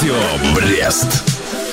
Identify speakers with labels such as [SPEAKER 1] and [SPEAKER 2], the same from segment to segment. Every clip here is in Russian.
[SPEAKER 1] Радио Брест.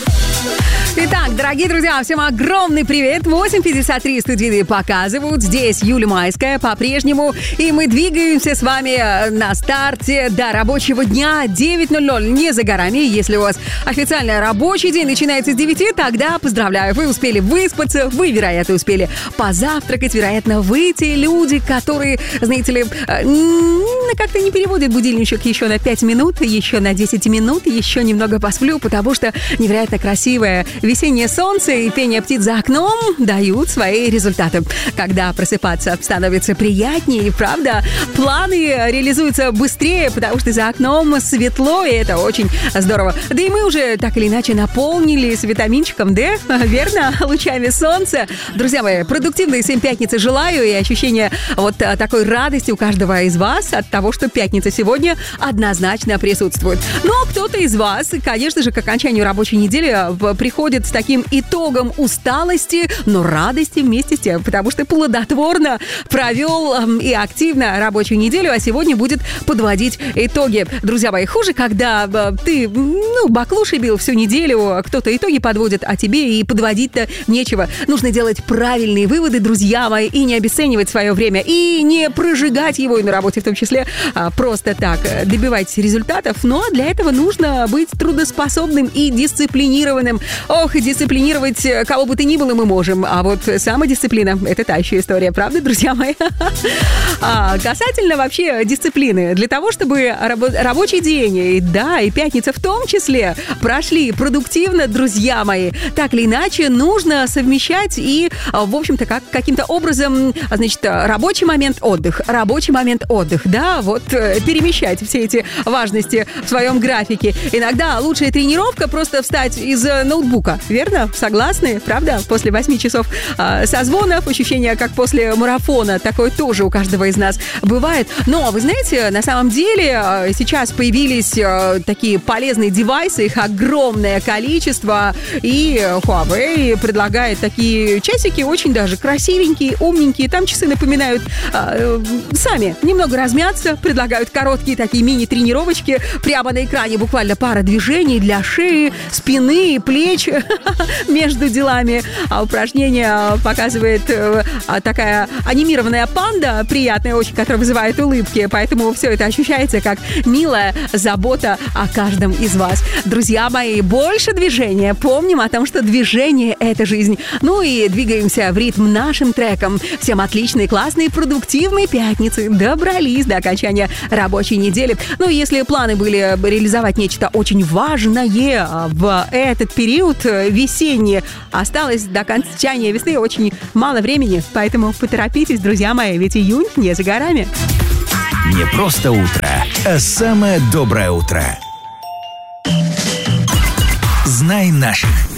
[SPEAKER 2] Итак, дорогие друзья, всем огромный привет. 8:53 студийные показывают. Здесь Юля Майская по-прежнему. И мы двигаемся с вами на старте до рабочего дня 9:00. Не за горами. Если у вас официально рабочий день начинается с 9, тогда поздравляю. Вы успели выспаться, вы, вероятно, успели позавтракать. Вероятно, вы те люди, которые, знаете ли, как-то не переводят будильничек еще на 5 минут, еще на 10 минут, еще немного посплю, потому что невероятно красивая весеннее солнце и пение птиц за окном дают свои результаты. Когда просыпаться становится приятнее, правда, планы реализуются быстрее, потому что за окном светло, и это очень здорово. Да и мы уже так или иначе наполнились витаминчиком D, верно, лучами солнца. Друзья мои, продуктивной всем пятницы желаю и ощущение вот такой радости у каждого из вас от того, что пятница сегодня однозначно присутствует. Но кто-то из вас, конечно же, к окончанию рабочей недели приходит с таким итогом усталости, но радости вместе с тем, потому что плодотворно провел и активно рабочую неделю, а сегодня будет подводить итоги. Друзья мои, хуже, когда ты, баклуши бил всю неделю, кто-то итоги подводит, а тебе и подводить-то нечего. Нужно делать правильные выводы, друзья мои, и не обесценивать свое время, и не прожигать его и на работе в том числе просто так. Добивайтесь результатов, но для этого нужно быть трудоспособным и дисциплинированным. Ох, дисциплинировать кого бы то ни было мы можем, а вот самодисциплина – это та еще история, правда, друзья мои? Касательно вообще дисциплины, для того, чтобы рабочий день, и пятница в том числе, прошли продуктивно, друзья мои, так или иначе нужно совмещать и, в общем-то, каким-то образом, значит, рабочий момент, отдых, да, вот перемещать все эти важности в своем графике. Иногда лучшая тренировка – просто встать из ноутбука, верно? Согласны? Правда? После 8 часов созвонов, ощущение, как после марафона, такое тоже у каждого из нас бывает. Но, вы знаете, на самом деле сейчас появились такие полезные девайсы, их огромное количество, и Huawei предлагает такие часики, очень даже красивенькие, умненькие, там часы напоминают сами немного размяться, предлагают короткие такие мини-тренировочки, прямо на экране буквально пара движений для шеи, спины, плеч между делами. А упражнение показывает такая анимированная панда, приятная очень, которая вызывает улыбки, поэтому все это ощущается как милая забота о каждом из вас. Друзья мои, больше движения. Помним о том, что движение – это жизнь. Ну и двигаемся в ритм нашим треком. Всем отличной, классной, продуктивной пятницы. Добрались до окончания рабочей недели. Ну и если планы были реализовать нечто очень важное в этот период весенний, осталось до окончания весны очень мало времени, поэтому поторопитесь, друзья мои, ведь июнь не за горами.
[SPEAKER 1] Не просто утро, а самое доброе утро. Знай наших.